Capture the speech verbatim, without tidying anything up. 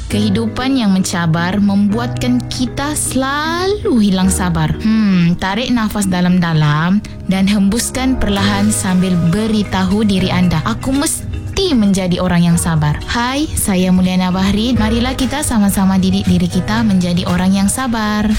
Kehidupan yang mencabar membuatkan kita selalu hilang sabar. Hmm, tarik nafas dalam-dalam dan hembuskan perlahan sambil beritahu diri anda, aku mesti menjadi orang yang sabar. Hai, saya Mulyana Bahri. Marilah kita sama-sama didik diri kita menjadi orang yang sabar.